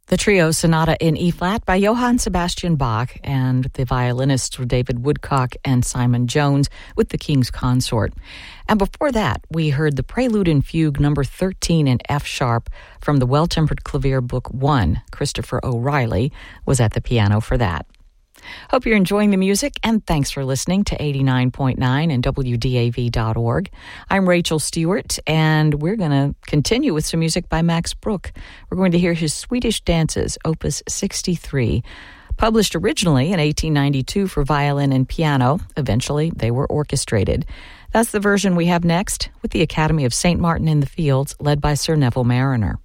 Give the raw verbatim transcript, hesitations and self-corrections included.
The trio Sonata in E-flat by Johann Sebastian Bach, and the violinists were David Woodcock and Simon Jones with the King's Consort. And before that, we heard the Prelude and Fugue number thirteen in F sharp from the Well-Tempered Clavier Book one. Christopher O'Reilly was at the piano for that. Hope you're enjoying the music, and thanks for listening to eighty-nine point nine and W D A V dot org. I'm Rachel Stewart, and we're going to continue with some music by Max Bruch. We're going to hear his Swedish Dances, Opus sixty-three. Published originally in eighteen ninety-two for violin and piano, eventually they were orchestrated. That's the version we have next, with the Academy of Saint Martin in the Fields, led by Sir Neville Marriner.